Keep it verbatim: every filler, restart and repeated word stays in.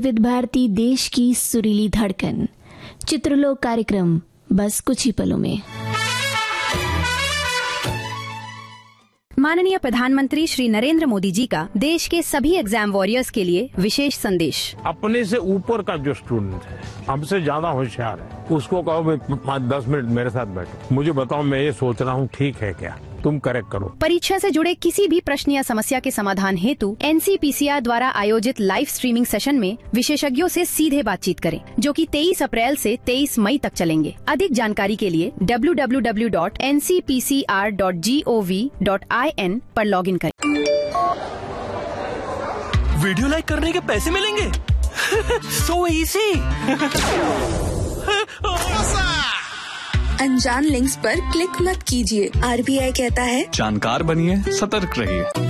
With Bharti, देश की सुरीली धड़कन। चित्रलोक कार्यक्रम बस कुछ ही पलों में। माननीय प्रधानमंत्री श्री नरेंद्र मोदी जी का देश के सभी एग्जाम वॉरियर्स के लिए विशेष संदेश। अपने से ऊपर का जो स्टूडेंट है, हमसे ज्यादा होशियार है, उसको कहो भाई पाँच दस मिनट मेरे साथ बैठो, मुझे बताओ मैं ये सोच रहा हूँ ठीक है क्या, तुम करेक्ट करो। परीक्षा से जुड़े किसी भी प्रश्न या समस्या के समाधान हेतु N C P C R द्वारा आयोजित लाइव स्ट्रीमिंग सेशन में विशेषज्ञों से सीधे बातचीत करें, जो कि तेईस अप्रैल से तेईस मई तक चलेंगे। अधिक जानकारी के लिए W W W dot N C P C R dot G O V dot I N पर लॉग इन करें। वीडियो लाइक करने के पैसे मिलेंगे? So easy. अनजान लिंक्स पर क्लिक मत कीजिए। आर बी आई कहता है जानकार बनिए, सतर्क रहिए।